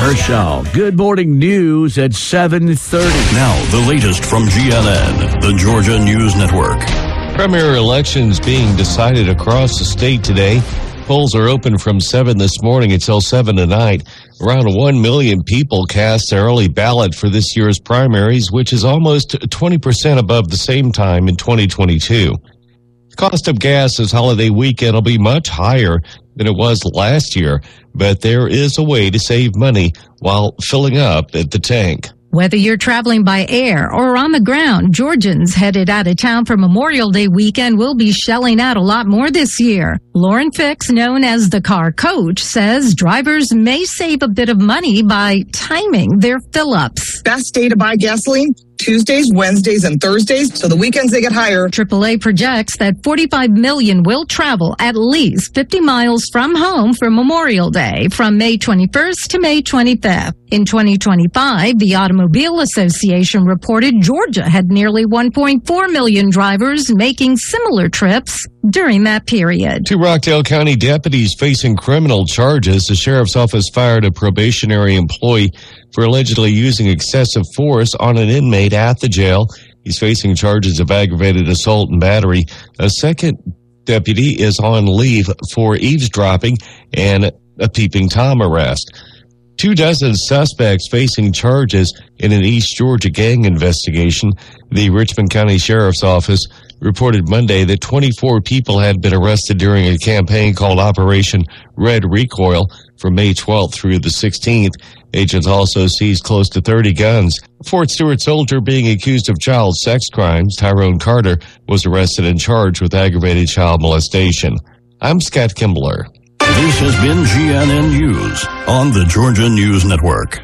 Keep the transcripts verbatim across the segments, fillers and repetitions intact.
Hershaw. Good morning news at seven thirty. Now, the latest from G N N, the Georgia News Network. Primary elections being decided across the state today. Polls are open from seven this morning until seven tonight. Around one million people cast their early ballot for this year's primaries, which is almost twenty percent above the same time in twenty twenty-two. The cost of gas this holiday weekend will be much higher than it was last year, but there is a way to save money while filling up at the tank. Whether you're traveling by air or on the ground, Georgians headed out of town for Memorial Day weekend will be shelling out a lot more this year. Lauren Fix, known as the car coach, says drivers may save a bit of money by timing their fill-ups. Best day to buy gasoline? Tuesdays, Wednesdays, and Thursdays, so the weekends they get higher. triple A projects that forty-five million will travel at least fifty miles from home for Memorial Day from May twenty-first to May twenty-fifth. In twenty twenty-five, the Automobile Association reported Georgia had nearly one point four million drivers making similar trips during that period. Two Rockdale County deputies facing criminal charges. The sheriff's office fired a probationary employee for allegedly using excessive force on an inmate at the jail. He's facing charges of aggravated assault and battery. A second deputy is on leave for eavesdropping and a peeping Tom arrest. Two dozen suspects facing charges in an East Georgia gang investigation. The Richmond County Sheriff's Office reported Monday that twenty-four people had been arrested during a campaign called Operation Red Recoil from May twelfth through the sixteenth. Agents also seized close to thirty guns. A Fort Stewart soldier being accused of child sex crimes, Tyrone Carter, was arrested and charged with aggravated child molestation. I'm Scott Kimbler. This has been G N N News on the Georgia News Network.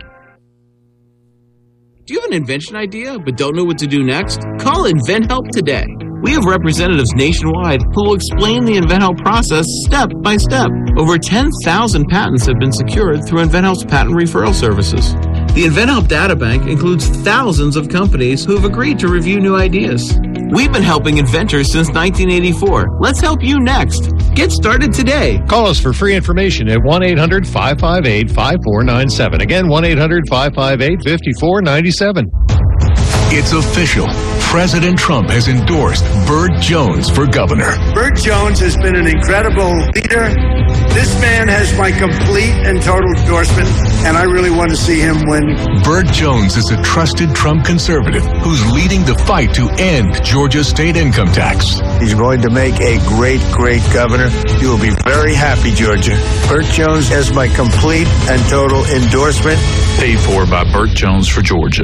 Do you have an invention idea but don't know what to do next? Call InventHelp today. We have representatives nationwide who will explain the InventHelp process step by step. Over ten thousand patents have been secured through InventHelp's patent referral services. The InventHelp data bank includes thousands of companies who have agreed to review new ideas. We've been helping inventors since nineteen eighty-four. Let's help you next. Get started today. Call us for free information at one eight hundred five five eight five four nine seven. Again, one eight hundred five five eight five four nine seven. It's official. President Trump has endorsed Burt Jones for governor. Burt Jones has been an incredible leader. This man has my complete and total endorsement, and I really want to see him win. Burt Jones is a trusted Trump conservative who's leading the fight to end Georgia's state income tax. He's going to make a great, great governor. You will be very happy, Georgia. Burt Jones has my complete and total endorsement. Paid for by Burt Jones for Georgia.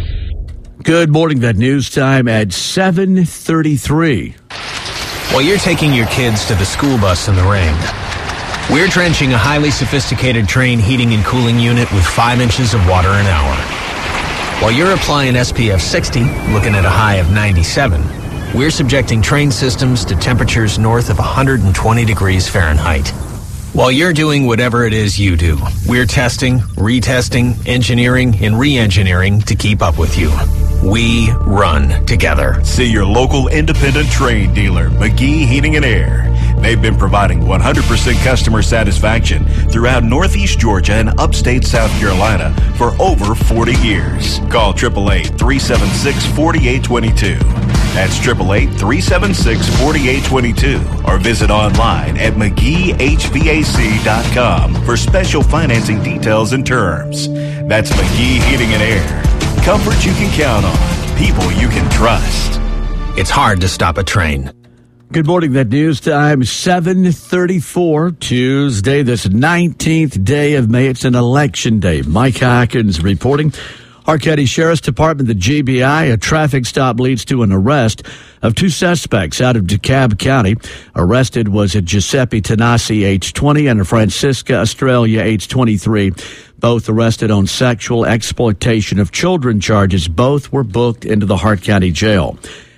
Good morning. That news time at seven thirty-three. While you're taking your kids to the school bus in the rain, we're drenching a highly sophisticated train heating and cooling unit with five inches of water an hour. While you're applying S P F sixty, looking at a high of ninety-seven, we're subjecting train systems to temperatures north of one hundred twenty degrees Fahrenheit. While you're doing whatever it is you do, we're testing, retesting, engineering, and re-engineering to keep up with you. We run together. See your local independent train dealer, McGee Heating and Air. They've been providing one hundred percent customer satisfaction throughout Northeast Georgia and upstate South Carolina for over forty years. Call eight eight eight, three seven six, four eight two two. That's eight eight eight, three seven six, four eight two two. Or visit online at McGee H V A C dot com for special financing details and terms. That's McGee Heating and Air. Comfort you can count on. People you can trust. It's hard to stop a train. Good morning. That news time, seven thirty-four, Tuesday, this nineteenth day of May. It's an election day. Mike Hawkins reporting. Our County Sheriff's Department, the G B I, a traffic stop leads to an arrest of two suspects out of DeKalb County. Arrested was a Giuseppe Tanasi, age twenty, and a Francisca Australia, age twenty-three. Both arrested on sexual exploitation of children charges. Both were booked into the Hart County Jail.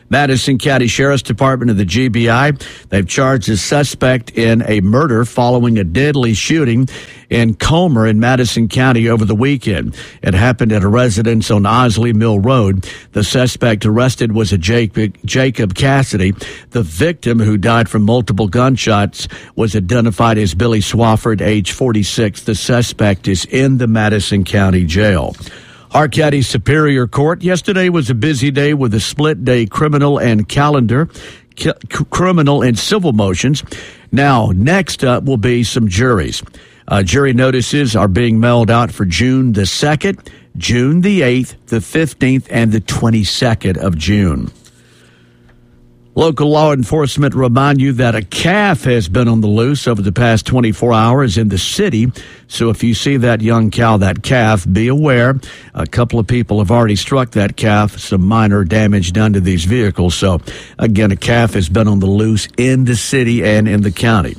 Madison County Sheriff's Department of the G B I, they've charged a suspect in a murder following a deadly shooting in Comer in Madison County over the weekend. It happened at a residence on Osley Mill Road. The suspect arrested was a Jacob, Jacob Cassidy. The victim, who died from multiple gunshots, was identified as Billy Swafford, age forty-six. The suspect is in the Madison County Jail. Hart County Superior Court. Yesterday was a busy day with a split-day criminal and calendar, c- criminal and civil motions. Now, next up will be some juries. Uh, jury notices are being mailed out for June the second, June the eighth, the fifteenth, and the twenty-second of June. Local law enforcement remind you that a calf has been on the loose over the past twenty-four hours in the city. So if you see that young cow, that calf, be aware. A couple of people have already struck that calf, some minor damage done to these vehicles. So again, a calf has been on the loose in the city and in the county.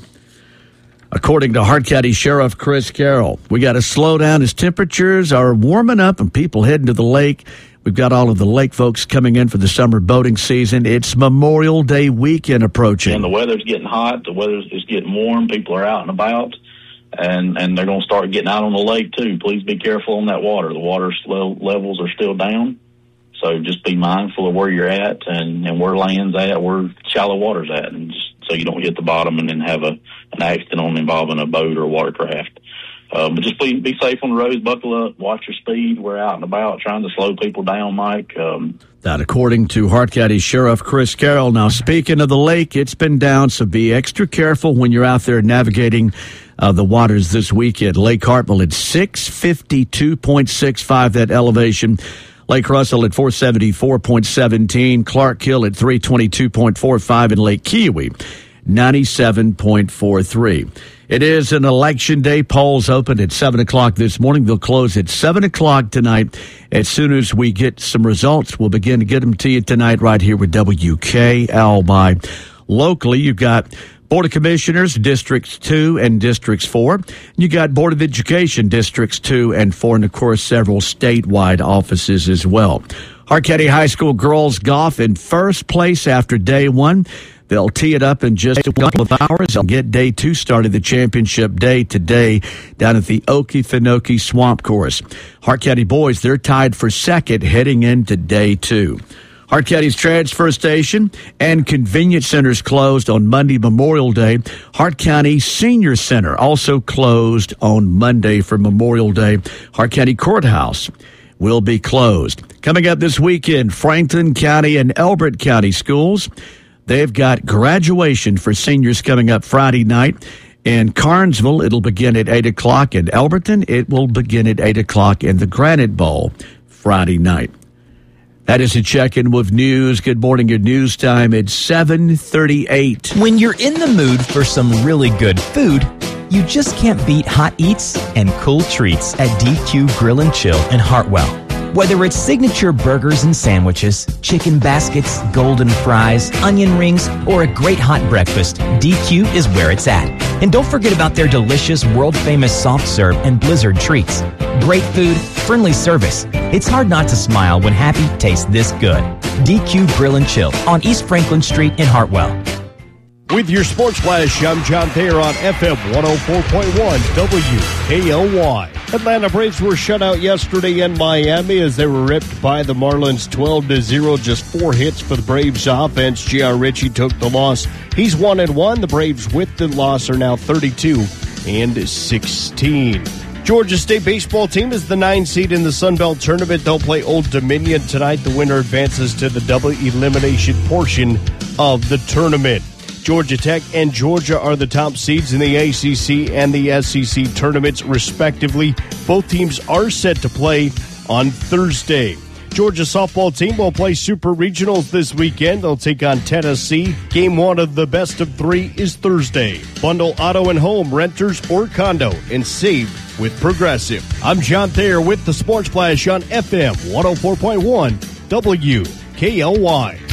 According to Hart County Sheriff Chris Carroll, we got to slow down as temperatures are warming up and people heading to the lake. We've got all of the lake folks coming in for the summer boating season. It's Memorial Day weekend approaching. And the weather's getting hot. The weather's is getting warm. People are out and about, and, and they're going to start getting out on the lake, too. Please be careful on that water. The water levels are still down, so just be mindful of where you're at and, and where land's at, where shallow water's at, and just so you don't hit the bottom and then have a an accident on involving a boat or a watercraft. Um, but just be, be safe on the roads, buckle up, watch your speed. We're out and about trying to slow people down, Mike. Um, that according to Hart County Sheriff Chris Carroll. Now, speaking of the lake, it's been down, so be extra careful when you're out there navigating uh, the waters this weekend. Lake Hartwell at six fifty-two point six five, that elevation. Lake Russell at four seventy-four point one seven, Clark Hill at three twenty-two point four five, and Lake Kiwi ninety-seven point four three. It is an election day. Polls opened at seven o'clock this morning. They'll close at seven o'clock tonight. As soon as we get some results, we'll begin to get them to you tonight right here with W K L Y. Locally, you've got Board of Commissioners, Districts two and Districts four. You got Board of Education, Districts two and four, and, of course, several statewide offices as well. Hart County High School girls golf in first place after day one. They'll tee it up in just a couple of hours. They'll get day two started, the championship day today down at the Okefenokee Swamp Course. Hart County boys, they're tied for second heading into day two. Hart County's transfer station and convenience centers closed on Monday, Memorial Day. Hart County Senior Center also closed on Monday for Memorial Day. Hart County Courthouse will be closed. Coming up this weekend, Franklin County and Elbert County schools, they've got graduation for seniors coming up Friday night. In Carnesville, it'll begin at eight o'clock. In Elberton, it will begin at eight o'clock in the Granite Bowl Friday night. That is a check-in with news. Good morning. Your news time at seven thirty-eight. When you're in the mood for some really good food, you just can't beat hot eats and cool treats at D Q Grill and Chill in Hartwell. Whether it's signature burgers and sandwiches, chicken baskets, golden fries, onion rings, or a great hot breakfast, D Q is where it's at. And don't forget about their delicious, world-famous soft serve and blizzard treats. Great food, friendly service. It's hard not to smile when happy tastes this good. D Q Grill and Chill on East Franklin Street in Hartwell. With your Sports Flash, I'm John Thayer on F M one oh four point one W K L Y. Atlanta Braves were shut out yesterday in Miami as they were ripped by the Marlins twelve to zero. Just four hits for the Braves offense. J R. Ritchie took the loss. He's one and one. The Braves with the loss are now thirty-two and sixteen. Georgia State baseball team is the nine seed in the Sun Belt Tournament. They'll play Old Dominion tonight. The winner advances to the double elimination portion of the tournament. Georgia Tech and Georgia are the top seeds in the A C C and the S E C tournaments, respectively. Both teams are set to play on Thursday. Georgia softball team will play Super Regionals this weekend. They'll take on Tennessee. Game one of the best of three is Thursday. Bundle auto and home, renters, or condo, and save with Progressive. I'm John Thayer with the Sports Flash on F M one oh four point one W K L Y.